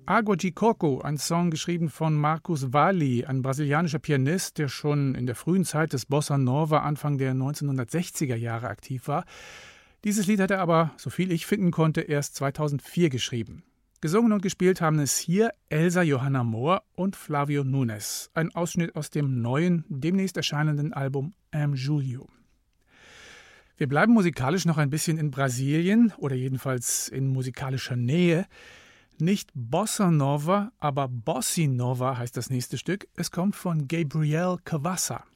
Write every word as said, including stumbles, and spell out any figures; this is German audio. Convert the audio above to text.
Água de Coco, ein Song geschrieben von Marcos Valle, ein brasilianischer Pianist, der schon in der frühen Zeit des Bossa Nova Anfang der neunzehnhundertsechziger Jahre aktiv war. Dieses Lied hat er aber, soviel ich finden konnte, erst zweitausendvier geschrieben. Gesungen und gespielt haben es hier Elsa Johanna Mohr und Flavio Nunes. Ein Ausschnitt aus dem neuen, demnächst erscheinenden Album Am Julio. Wir bleiben musikalisch noch ein bisschen in Brasilien oder jedenfalls in musikalischer Nähe. Nicht Bossa Nova, aber Bossi Nova heißt das nächste Stück. Es kommt von Gabriel Cavassa.